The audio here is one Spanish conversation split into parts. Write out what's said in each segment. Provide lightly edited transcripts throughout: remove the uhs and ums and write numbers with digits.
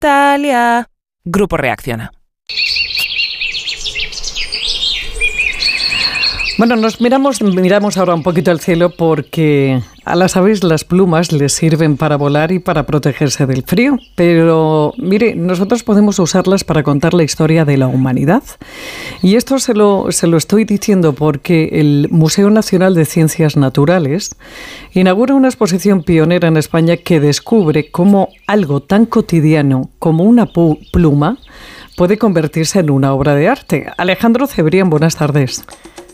Italia. Grupo Reacciona. Bueno, nos miramos ahora un poquito al cielo porque a las aves las plumas les sirven para volar y para protegerse del frío. Pero, mire, nosotros podemos usarlas para contar la historia de la humanidad. Y esto se lo estoy diciendo porque el Museo Nacional de Ciencias Naturales inaugura una exposición pionera en España que descubre cómo algo tan cotidiano como una pluma puede convertirse en una obra de arte. Alejandro Cebrián, buenas tardes.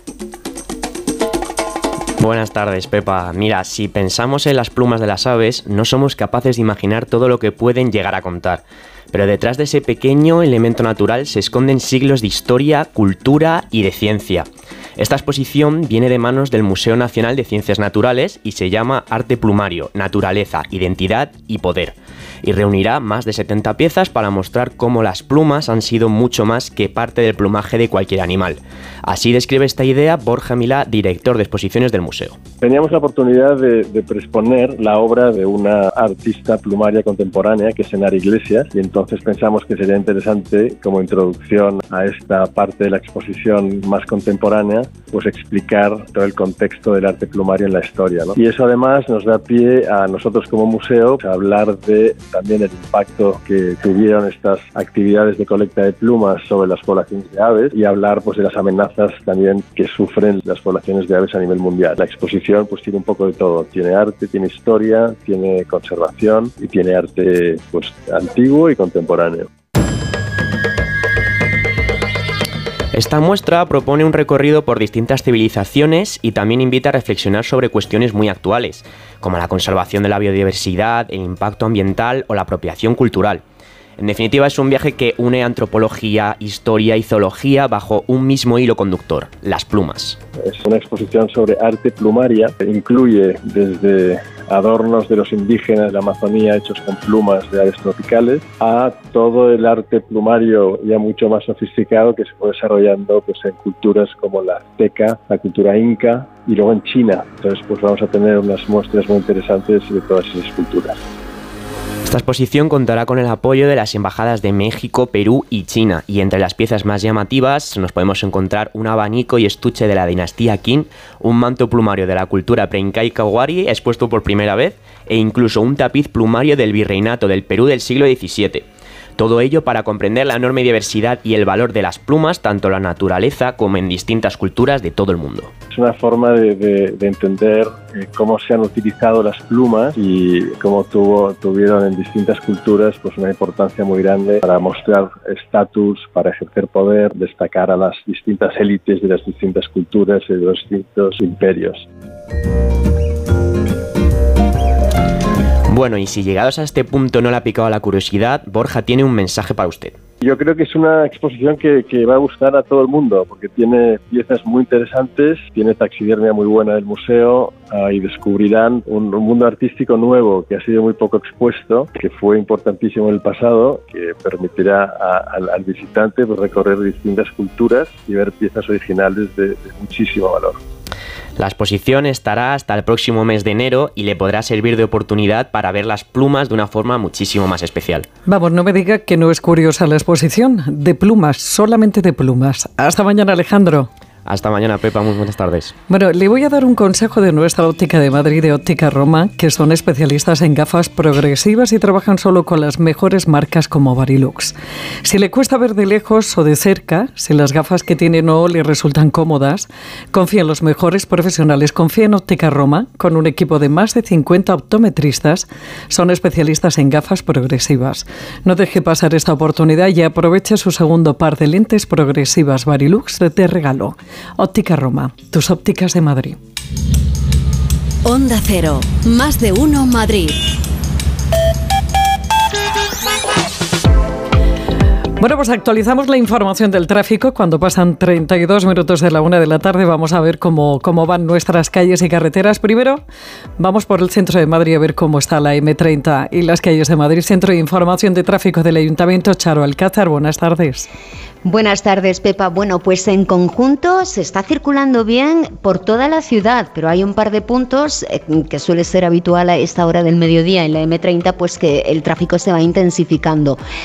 Buenas tardes, Pepa. Mira, si pensamos en las plumas de las aves, no somos capaces de imaginar todo lo que pueden llegar a contar. Pero detrás de ese pequeño elemento natural se esconden siglos de historia, cultura y de ciencia. Esta exposición viene de manos del Museo Nacional de Ciencias Naturales y se llama Arte Plumario, Naturaleza, Identidad y Poder. Y reunirá más de 70 piezas para mostrar cómo las plumas han sido mucho más que parte del plumaje de cualquier animal. Así describe esta idea Borja Milá, director de exposiciones del museo. Teníamos la oportunidad de preexponer la obra de una artista plumaria contemporánea, que es Enara Iglesias, y entonces pensamos que sería interesante, como introducción a esta parte de la exposición más contemporánea, pues explicar todo el contexto del arte plumario en la historia, ¿no? Y eso además nos da pie a nosotros como museo a hablar de también el impacto que tuvieron estas actividades de colecta de plumas sobre las poblaciones de aves y hablar pues de las amenazas también que sufren las poblaciones de aves a nivel mundial. La exposición pues tiene un poco de todo, tiene arte, tiene historia, tiene conservación y tiene arte pues antiguo y contemporáneo. Esta muestra propone un recorrido por distintas civilizaciones y también invita a reflexionar sobre cuestiones muy actuales, como la conservación de la biodiversidad, el impacto ambiental o la apropiación cultural. En definitiva, es un viaje que une antropología, historia y zoología bajo un mismo hilo conductor, las plumas. Es una exposición sobre arte plumaria, incluye desde adornos de los indígenas de la Amazonía hechos con plumas de aves tropicales a todo el arte plumario ya mucho más sofisticado que se fue desarrollando pues en culturas como la azteca, la cultura inca y luego en China. Entonces pues vamos a tener unas muestras muy interesantes de todas esas culturas. Esta exposición contará con el apoyo de las embajadas de México, Perú y China, y entre las piezas más llamativas nos podemos encontrar un abanico y estuche de la dinastía Qin, un manto plumario de la cultura preincaica wari expuesto por primera vez, e incluso un tapiz plumario del virreinato del Perú del siglo XVII. Todo ello para comprender la enorme diversidad y el valor de las plumas, tanto en la naturaleza como en distintas culturas de todo el mundo. Es una forma de entender cómo se han utilizado las plumas y cómo tuvieron en distintas culturas pues una importancia muy grande para mostrar estatus, para ejercer poder, destacar a las distintas élites de las distintas culturas y de los distintos imperios. Bueno, y si llegados a este punto no le ha picado la curiosidad, Borja tiene un mensaje para usted. Yo creo que es una exposición que va a gustar a todo el mundo, porque tiene piezas muy interesantes, tiene taxidermia muy buena del museo y descubrirán un mundo artístico nuevo que ha sido muy poco expuesto, que fue importantísimo en el pasado, que permitirá al visitante pues, recorrer distintas culturas y ver piezas originales de muchísimo valor. La exposición estará hasta el próximo mes de enero y le podrá servir de oportunidad para ver las plumas de una forma muchísimo más especial. Vamos, no me diga que no es curiosa la exposición. De plumas, solamente de plumas. Hasta mañana, Alejandro. Hasta mañana, Pepa. Muy buenas tardes. Bueno, le voy a dar un consejo de nuestra óptica de Madrid, de Óptica Roma, que son especialistas en gafas progresivas y trabajan solo con las mejores marcas como Varilux. Si le cuesta ver de lejos o de cerca, si las gafas que tiene no le resultan cómodas, confía en los mejores profesionales. Confía en Óptica Roma, con un equipo de más de 50 optometristas. Son especialistas en gafas progresivas. No deje pasar esta oportunidad y aproveche su segundo par de lentes progresivas Varilux de regalo. Óptica Roma, tus ópticas de Madrid. Onda Cero, más de uno Madrid. Bueno, pues actualizamos la información del tráfico. Cuando pasan 32 minutos de la 1 de la tarde vamos a ver cómo van nuestras calles y carreteras. Primero, vamos por el centro de Madrid a ver cómo está la M30 y las calles de Madrid. Centro de Información de Tráfico del Ayuntamiento, Charo Alcázar. Buenas tardes. Buenas tardes, Pepa. Bueno, pues en conjunto se está circulando bien por toda la ciudad, pero hay un par de puntos que suele ser habitual a esta hora del mediodía en la M30, pues que el tráfico se va intensificando.